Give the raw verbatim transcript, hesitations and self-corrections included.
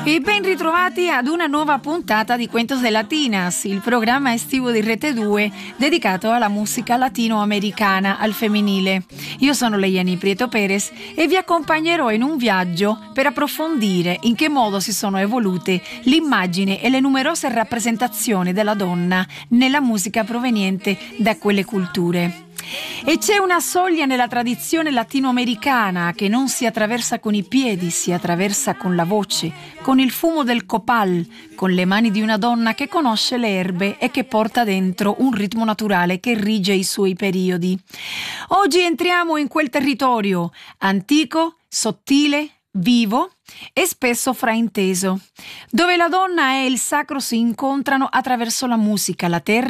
E ben ritrovati ad una nuova puntata di Cuentos de Latinas, il programma estivo di Rete due dedicato alla musica latinoamericana al femminile. Io sono Leiani Prieto Perez e vi accompagnerò in un viaggio per approfondire in che modo si sono evolute l'immagine e le numerose rappresentazioni della donna nella musica proveniente da quelle culture. E c'è una soglia nella tradizione latinoamericana che non si attraversa con i piedi, si attraversa con la voce, con il fumo del copal, con le mani di una donna che conosce le erbe e che porta dentro un ritmo naturale che rige i suoi periodi. Oggi entriamo in quel territorio antico, sottile, vivo e spesso frainteso, dove la donna e il sacro si incontrano attraverso la musica, la terra